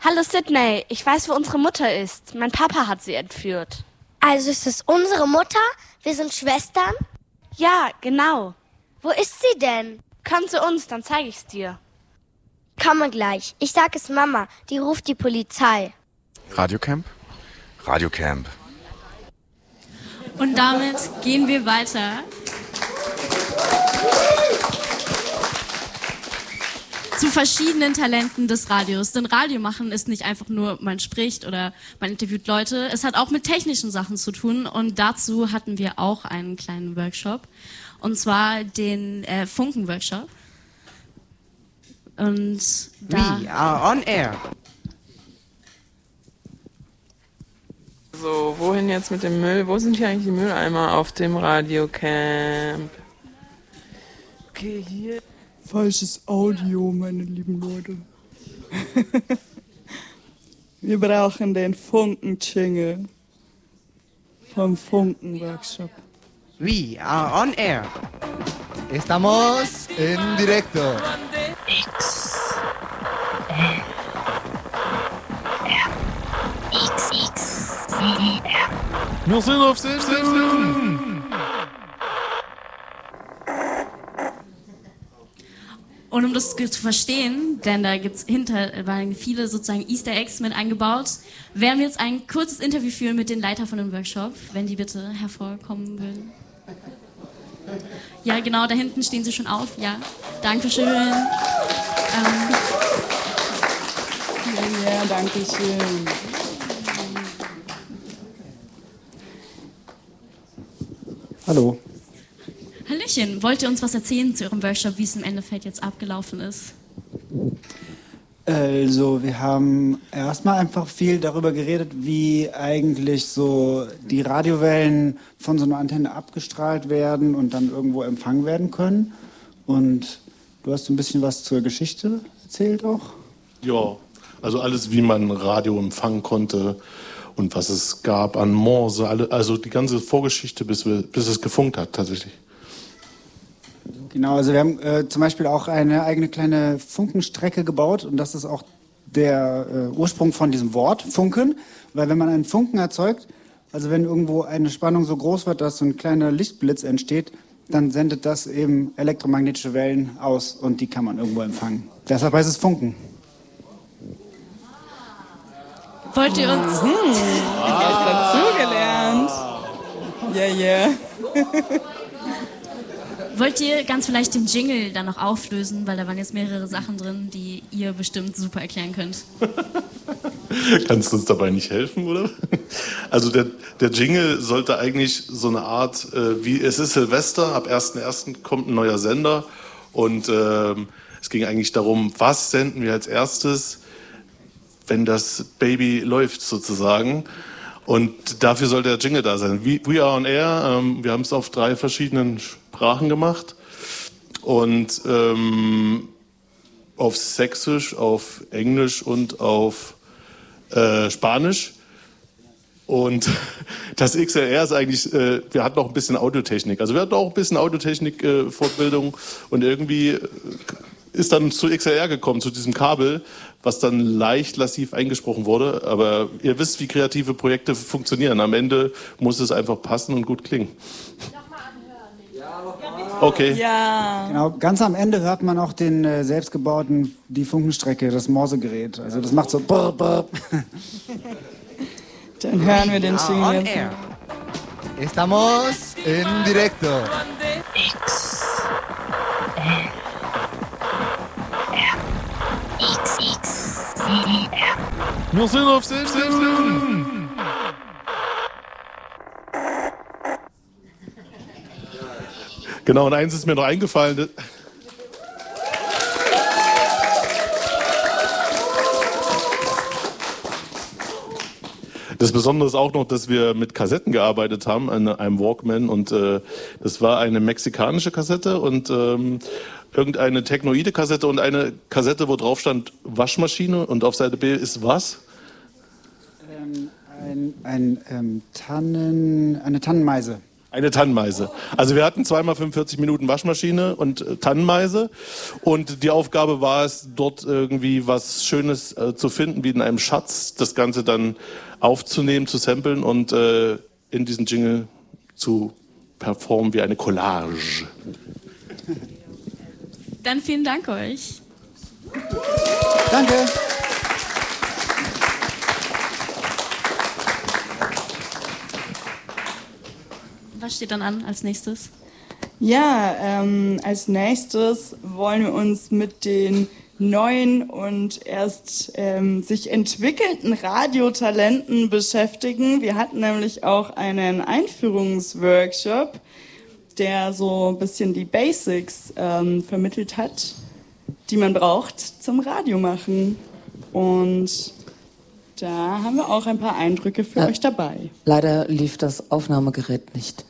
Hallo Sydney, ich weiß, wo unsere Mutter ist. Mein Papa hat sie entführt. Also ist es unsere Mutter? Wir sind Schwestern? Ja, genau. Wo ist sie denn? Komm zu uns, dann zeige ich's dir. Komme gleich. Ich sag es Mama, die ruft die Polizei. Radiocamp? Radiocamp. Und damit gehen wir weiter zu verschiedenen Talenten des Radios. Denn Radio machen ist nicht einfach nur, man spricht oder man interviewt Leute. Es hat auch mit technischen Sachen zu tun. Und dazu hatten wir auch einen kleinen Workshop. Und zwar den Funken-Workshop. Und da... We are on air. So, wohin jetzt mit dem Müll? Wo sind hier eigentlich die Mülleimer auf dem Radiocamp? Okay, hier. Falsches Audio, meine lieben Leute. Wir brauchen den Funken-Jingle vom Funken-Workshop. We are on air. Estamos en directo. Wir sind auf Sendung. Und um das zu verstehen, denn da waren viele sozusagen Easter Eggs mit eingebaut, werden wir jetzt ein kurzes Interview führen mit den Leiter von dem Workshop, wenn die bitte hervorkommen würden. Ja, genau, da hinten stehen sie schon auf. Ja, Dankeschön. Ja, danke schön. Hallo. Hallöchen, wollt ihr uns was erzählen zu Ihrem Workshop, wie es im Endeffekt jetzt abgelaufen ist? Also, wir haben erstmal einfach viel darüber geredet, wie eigentlich so die Radiowellen von so einer Antenne abgestrahlt werden und dann irgendwo empfangen werden können. Und du hast so ein bisschen was zur Geschichte erzählt auch? Ja, also alles, wie man Radio empfangen konnte und was es gab an Morse, also die ganze Vorgeschichte, bis es gefunkt hat tatsächlich. Genau, also wir haben zum Beispiel auch eine eigene kleine Funkenstrecke gebaut und das ist auch der Ursprung von diesem Wort, Funken, weil wenn man einen Funken erzeugt, also wenn irgendwo eine Spannung so groß wird, dass so ein kleiner Lichtblitz entsteht, dann sendet das eben elektromagnetische Wellen aus und die kann man irgendwo empfangen. Deshalb heißt es Funken. Wollt ihr uns... Was dazugelernt? Ja, ja. Wollt ihr ganz vielleicht den Jingle dann noch auflösen, weil da waren jetzt mehrere Sachen drin, die ihr bestimmt super erklären könnt. Kannst du uns dabei nicht helfen, oder? Also der Jingle sollte eigentlich so eine Art, wie es ist Silvester, ab 1.1. kommt ein neuer Sender und es ging eigentlich darum, was senden wir als erstes, wenn das Baby läuft sozusagen. Und dafür soll der Jingle da sein. We are on air. Wir haben es auf 3 verschiedenen Sprachen gemacht. Und auf Sächsisch, auf Englisch und auf Spanisch. Und das XLR ist eigentlich, wir hatten auch ein bisschen Audiotechnik. Also wir hatten auch ein bisschen Audiotechnik-Fortbildung. Und irgendwie ist dann zu XLR gekommen, zu diesem Kabel, was dann leicht lassiv eingesprochen wurde. Aber ihr wisst, wie kreative Projekte funktionieren. Am Ende muss es einfach passen und gut klingen. Okay. Ja. Genau, ganz am Ende hört man auch den selbstgebauten, die Funkenstrecke, das Morsegerät. Also das macht so brr, brr. Dann hören wir den Jingle jetzt. Estamos en directo. Wir sind auf Sendung. Genau, und eins ist mir noch eingefallen. Das Besondere ist auch noch, dass wir mit Kassetten gearbeitet haben, an einem Walkman. Und das war eine mexikanische Kassette und irgendeine technoide Kassette und eine Kassette, wo drauf stand Waschmaschine. Und auf Seite B ist was? Eine Tannenmeise. Eine Tannenmeise. Also wir hatten 2 mal 45 Minuten Waschmaschine und Tannenmeise. Und die Aufgabe war es, dort irgendwie was Schönes zu finden, wie in einem Schatz, das Ganze dann aufzunehmen, zu samplen und in diesen Jingle zu performen wie eine Collage. Dann vielen Dank euch. Danke. Was steht dann an als nächstes? Ja, als nächstes wollen wir uns mit den neuen und erst sich entwickelnden Radiotalenten beschäftigen. Wir hatten nämlich auch einen Einführungsworkshop, der so ein bisschen die Basics vermittelt hat, die man braucht zum Radiomachen. Und da haben wir auch ein paar Eindrücke für euch dabei. Leider lief das Aufnahmegerät nicht.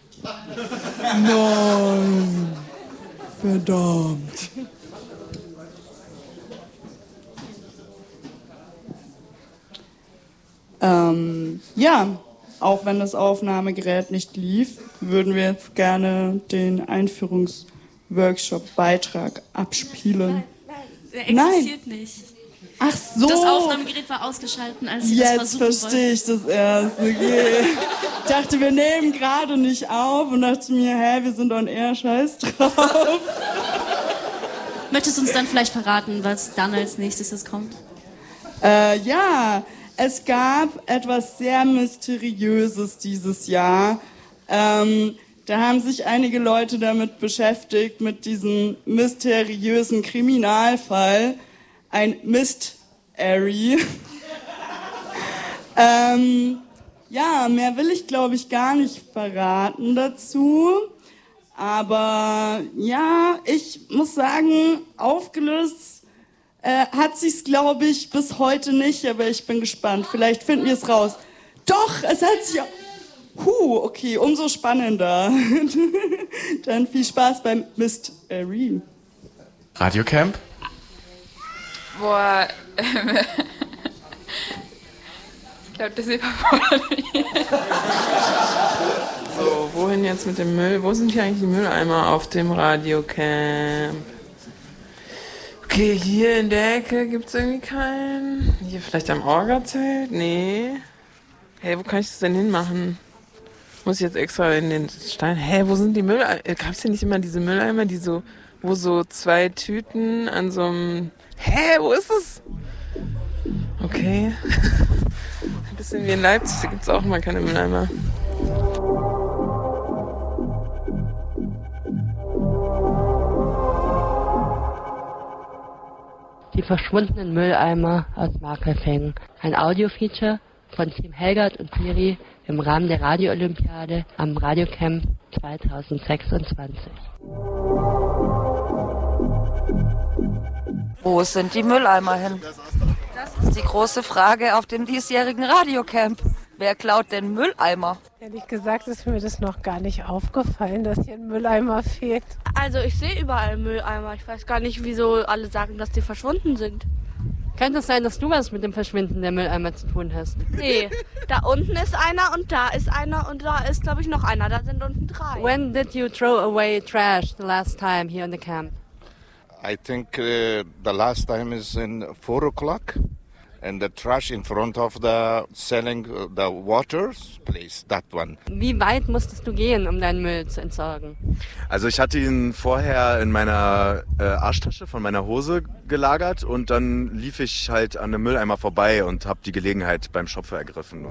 Nein, verdammt. Ja, auch wenn das Aufnahmegerät nicht lief, würden wir jetzt gerne den Einführungsworkshop-Beitrag abspielen. Der existiert nicht. Ach so. Das Aufnahmegerät war ausgeschaltet, als sie das versuchen wollten. Jetzt verstehe ich das erst. Okay. Ich dachte, wir nehmen gerade nicht auf und dachte mir, wir sind on air, scheiß drauf. Möchtest du uns dann vielleicht verraten, was dann als nächstes kommt? Ja, es gab etwas sehr Mysteriöses dieses Jahr. Da haben sich einige Leute damit beschäftigt, mit diesem mysteriösen Kriminalfall. Ein Mystery. Ja, mehr will ich, glaube ich, gar nicht verraten dazu. Aber ja, ich muss sagen, aufgelöst hat sich's, glaube ich, bis heute nicht. Aber ich bin gespannt. Vielleicht finden wir es raus. Doch, es hat sich... okay, umso spannender. Dann viel Spaß beim Mystery. Radiocamp? Boah, ich glaube, das überfordert mich. So, wohin jetzt mit dem Müll? Wo sind hier eigentlich die Mülleimer auf dem Radiocamp? Okay, hier in der Ecke gibt es irgendwie keinen. Hier vielleicht am Orga-Zelt? Nee. Hey, wo kann ich das denn hinmachen? Muss ich jetzt extra in den Stein? Wo sind die Mülleimer? Gab es hier nicht immer diese Mülleimer, die so, wo so 2 Tüten an so einem... wo ist es? Okay. Ein bisschen wie in Leipzig, da gibt es auch mal keine Mülleimer. Die verschwundenen Mülleimer aus Markgräfing. Ein Audio-Feature von Team Helgert und Siri im Rahmen der Radio-Olympiade am Radiocamp 2026. Wo sind die Mülleimer hin? Das ist die große Frage auf dem diesjährigen Radiocamp. Wer klaut denn Mülleimer? Ehrlich gesagt ist mir das noch gar nicht aufgefallen, dass hier ein Mülleimer fehlt. Also ich sehe überall Mülleimer. Ich weiß gar nicht, wieso alle sagen, dass die verschwunden sind. Könnte es sein, dass du was mit dem Verschwinden der Mülleimer zu tun hast? Nee, da unten ist einer und da ist einer und da ist, glaube ich, noch einer. Da sind unten 3. When did you throw away trash the last time here in the camp? I think the last time is in 4 o'clock. And the trash in front of the selling the waters place, that one. Wie weit musstest du gehen, um deinen Müll zu entsorgen? Also ich hatte ihn vorher in meiner Arschtasche von meiner Hose gelagert und dann lief ich halt an einem Mülleimer vorbei und habe die Gelegenheit beim Schopfer ergriffen.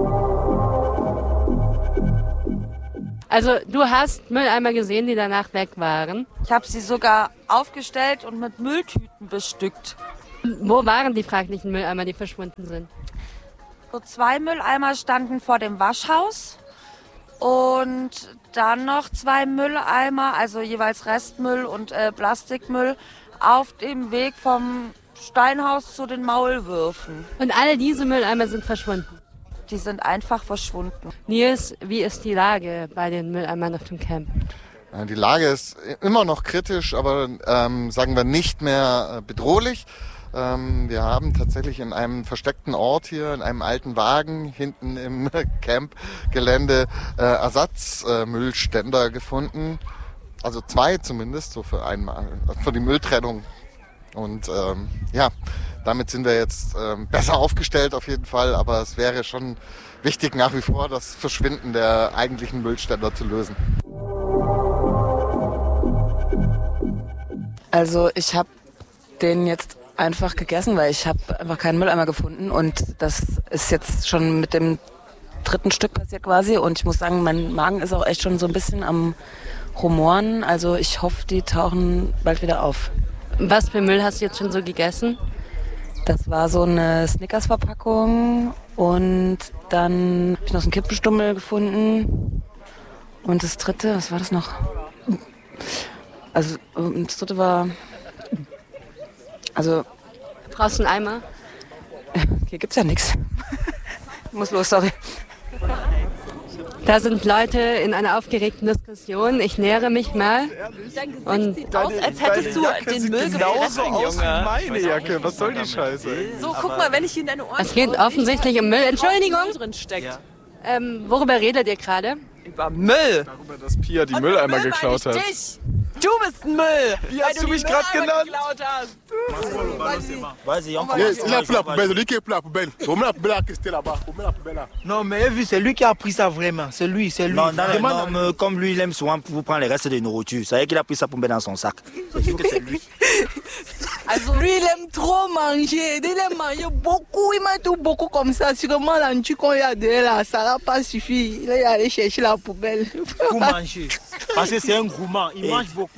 Also du hast Mülleimer gesehen, die danach weg waren? Ich habe sie sogar aufgestellt und mit Mülltüten bestückt. Wo waren die fraglichen Mülleimer, die verschwunden sind? So 2 Mülleimer standen vor dem Waschhaus und dann noch 2 Mülleimer, also jeweils Restmüll und Plastikmüll, auf dem Weg vom Steinhaus zu den Maulwürfen. Und alle diese Mülleimer sind verschwunden? Die sind einfach verschwunden. Nils, wie ist die Lage bei den Mülleimern auf dem Camp? Die Lage ist immer noch kritisch, aber sagen wir nicht mehr bedrohlich. Wir haben tatsächlich in einem versteckten Ort hier, in einem alten Wagen hinten im Campgelände Ersatzmüllständer gefunden. Also 2 zumindest, so für die Mülltrennung. Und damit sind wir jetzt besser aufgestellt auf jeden Fall, aber es wäre schon wichtig nach wie vor, das Verschwinden der eigentlichen Müllständer zu lösen. Also ich habe den jetzt einfach gegessen, weil ich habe einfach keinen Mülleimer gefunden und das ist jetzt schon mit dem 3. Stück passiert quasi und ich muss sagen, mein Magen ist auch echt schon so ein bisschen am Rumoren, also ich hoffe, die tauchen bald wieder auf. Was für Müll hast du jetzt schon so gegessen? Das war so eine Snickers-Verpackung und dann habe ich noch so einen Kippenstummel gefunden und das 3., was war das noch? Also das 3. war... Also, brauchst du einen Eimer? Hier gibt's ja nichts. Muss los, sorry. Da sind Leute in einer aufgeregten Diskussion. Ich nähere mich mal. Dein Gesicht sieht aus, als hättest du den Müll genauso aus wie Junge. meine Jacke. Was soll die Scheiße? So, guck mal, wenn ich in deine Ohren... Es geht offensichtlich um Müll. Entschuldigung. Drin steckt. Worüber redet ihr gerade? Über Müll. Darüber, dass Pia die Mülleimer geklaut hat. Dich. Du bist ein Müll. Wie hast du mich gerade genannt? Il a pris la poubelle, lui qui a pris la poubelle. On met la poubelle qui était là-bas. On met la poubelle là. Non, mais vu, c'est lui qui a pris ça vraiment. C'est lui. Non, mais comme lui, il aime souvent pour prendre les restes de nourriture. Ça veut dire qu'il a pris ça pour mettre dans son sac. C'est sûr que c'est lui. Also lui, il aime trop manger. Il aime manger beaucoup. Il mange tout beaucoup comme ça. Sûrement, l'antu qu'on y a de là, ça n'a pas suffi. Il est allé chercher la poubelle. Pour manger. Parce que c'est un gourmand. Il mange beaucoup.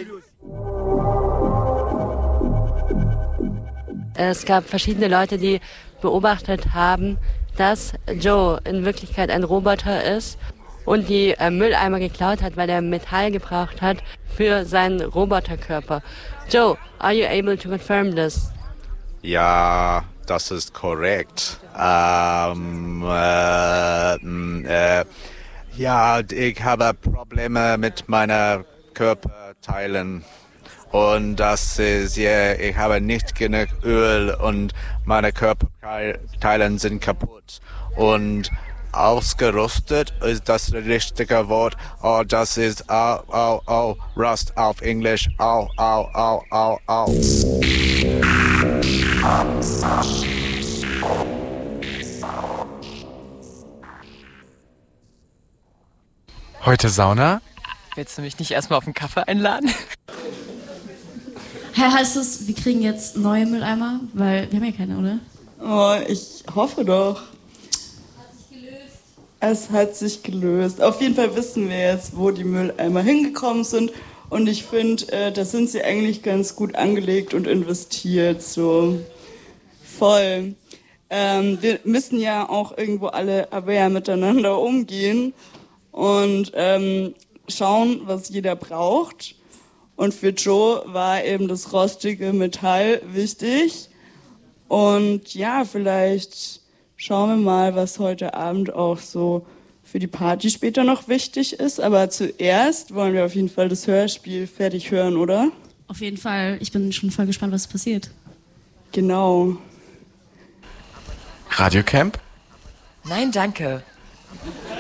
Es gab verschiedene Leute, die beobachtet haben, dass Joe in Wirklichkeit ein Roboter ist und die Mülleimer geklaut hat, weil er Metall gebraucht hat für seinen Roboterkörper. Joe, are you able to confirm this? Ja, das ist korrekt. Ja, ich habe Probleme mit meinen Körperteilen. Und das ist, ich habe nicht genug Öl und meine Körperteile sind kaputt. Und ausgerostet ist das richtige Wort. Oh, das ist Rust auf Englisch. Au. Heute Sauna? Willst du mich nicht erstmal auf einen Kaffee einladen? Heißt es, wir kriegen jetzt neue Mülleimer? Weil wir haben ja keine, oder? Oh, ich hoffe doch. Es hat sich gelöst. Auf jeden Fall wissen wir jetzt, wo die Mülleimer hingekommen sind. Und ich finde, da sind sie eigentlich ganz gut angelegt und investiert. So voll. Wir müssen ja auch irgendwo alle aware miteinander umgehen und schauen, was jeder braucht. Und für Joe war eben das rostige Metall wichtig. Und ja, vielleicht schauen wir mal, was heute Abend auch so für die Party später noch wichtig ist. Aber zuerst wollen wir auf jeden Fall das Hörspiel fertig hören, oder? Auf jeden Fall. Ich bin schon voll gespannt, was passiert. Genau. Radiocamp? Nein, danke.